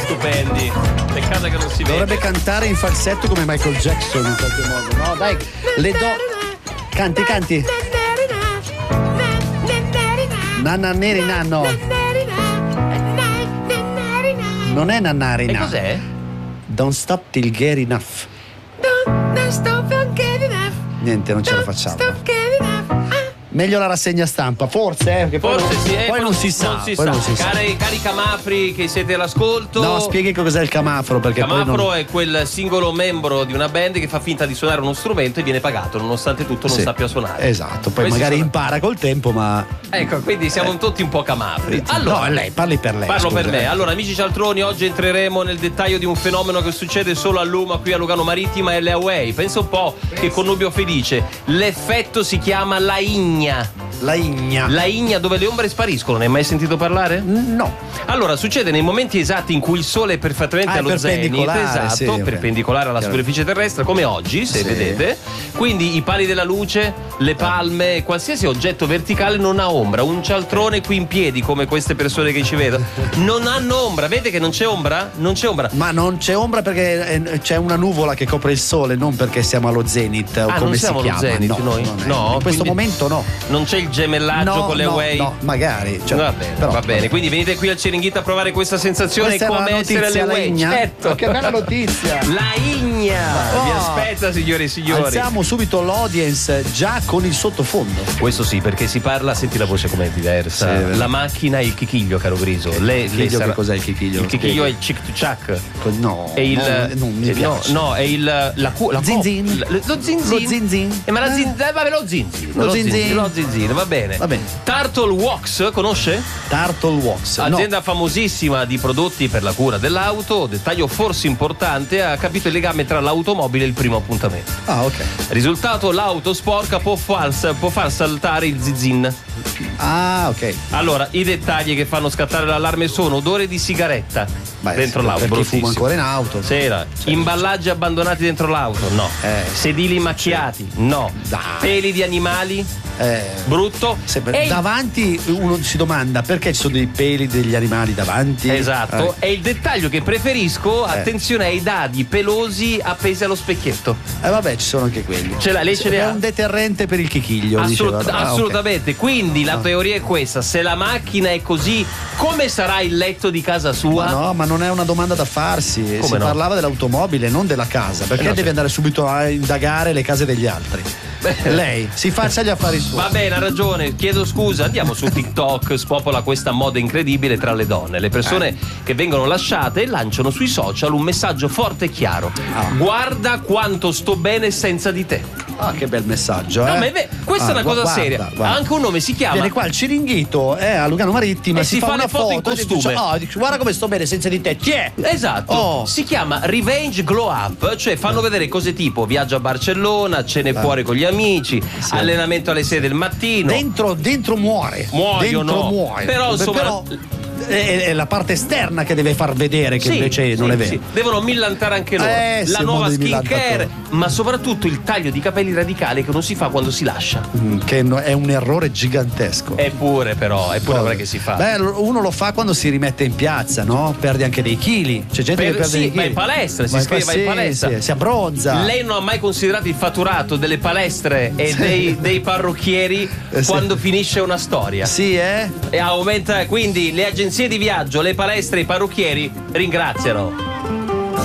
stupendi. Peccato che non si vede. Dovrebbe cantare in falsetto come Michael Jackson in qualche modo. No, dai, Canti. Nanna neri nanno. Non è nannarina. E cos'è? Don't stop till get enough. Don't stop till get enough. Niente, non ce la facciamo. Meglio la rassegna stampa, forse, che Forse poi non si sa. Cari camafri che siete all'ascolto. No, spieghi cos'è il camafro, perché camafro è quel singolo membro di una band che fa finta di suonare uno strumento e viene pagato nonostante tutto non sappia suonare. Esatto, poi magari impara col tempo, ma ecco, quindi siamo tutti un po' camafri. Allora, no, lei parli per lei. Parlo per me. Allora, amici cialtroni, oggi entreremo nel dettaglio di un fenomeno che succede solo a Luma, qui a Lugano Marittima e le Away. Pensa un po' che connubio felice. L'effetto si chiama la igna. La igna dove le ombre spariscono, ne hai mai sentito parlare? No. Allora, succede nei momenti esatti in cui il sole è perfettamente allo zenit, esatto, perpendicolare alla superficie terrestre, come oggi, se vedete. Quindi i pali della luce, le palme, qualsiasi oggetto verticale non ha ombra. Un cialtrone qui in piedi, come queste persone che ci vedono, non hanno ombra. Vede che non c'è ombra? Non c'è ombra. Ma non c'è ombra perché c'è una nuvola che copre il sole, non perché siamo allo zenit o come non si siamo chiama. Allo zenit, noi? No, in questo momento no. Non c'è il gemellaggio con le Away? No, magari. Va bene. Quindi venite qui al Ciringhito a provare questa sensazione come essere alle Away. Certo. Che bella notizia. La igna. Vi aspetta, signore e signori. Alziamo subito l'audience già con il sottofondo. Questo sì, perché si parla, senti la voce com'è diversa. La macchina e il chichiglio, caro Griso. Che cos'è il chichiglio? Il chichiglio è il cic to ciak. No. È il non mi piace. No, è il lo zinzin. Lo zinzin. Ma la zinzin, vabbè, lo zinzin, va bene. Turtle Wax, conosce? Turtle Wax. Azienda famosissima di prodotti per la cura dell'auto, dettaglio forse importante, ha capito il legame tra l'automobile e il primo appuntamento. Ah, ok. Risultato, l'auto sporca può far saltare il zizin. Ah, ok. Allora, i dettagli che fanno scattare l'allarme sono odore di sigaretta dentro l'auto. Perché fumo ancora in auto. Sera. Imballaggi abbandonati dentro l'auto? No. Sedili macchiati? No. Peli di animali? Brutto. Davanti uno si domanda perché ci sono dei peli degli animali davanti. Esatto. E il dettaglio che preferisco, attenzione ai dadi pelosi appesi allo specchietto. Vabbè, ci sono anche quelli. Lei ce è un deterrente per il chichiglio. Assolutamente. Okay. Quindi la teoria è questa: se la macchina è così, come sarà il letto di casa sua? Ma non è una domanda da farsi. Come parlava dell'automobile, non della casa. Perché deve andare subito a indagare le case degli altri? Lei si faccia gli affari suoi. Va bene, ha ragione, chiedo scusa. Andiamo su TikTok, spopola questa moda incredibile tra le donne. Le persone che vengono lasciate lanciano sui social un messaggio forte e chiaro. Guarda quanto sto bene senza di te. Ah, che bel messaggio, No, ma questa è una cosa seria. Ha anche un nome, si chiama. Viene qua al Ciringhito, a Lugano Marittima, e si fa una foto in costume. Dice, guarda come sto bene senza di te. Chi è? Esatto. Si chiama Revenge Glow Up, cioè fanno vedere cose tipo viaggio a Barcellona, cene fuori con gli amici, allenamento alle 6 del mattino. Dentro muore. Muore. Però insomma è la parte esterna che deve far vedere che invece non è vero. Devono millantare anche loro. La nuova skincare, ma soprattutto il taglio di capelli radicale che non si fa quando si lascia. Che è un errore gigantesco. Eppure ora che si fa. Uno lo fa quando si rimette in piazza, no? Perde anche dei chili. C'è gente che perde dei chili. Va in palestra, si iscrive in palestra. Si abbronza. Lei non ha mai considerato il fatturato delle palestre e dei parrucchieri quando finisce una storia? E aumenta, quindi le agenzie di viaggio, le palestre e i parrucchieri ringraziano.